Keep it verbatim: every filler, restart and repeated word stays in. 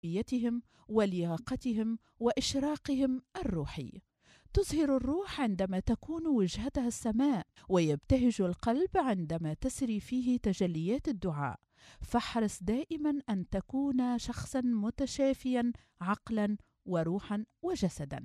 بيتهم ولياقتهم وإشراقهم الروحي. تزهر الروح عندما تكون وجهتها السماء، ويبتهج القلب عندما تسري فيه تجليات الدعاء. فاحرص دائما أن تكون شخصا متشافيا عقلا وروحا وجسدا.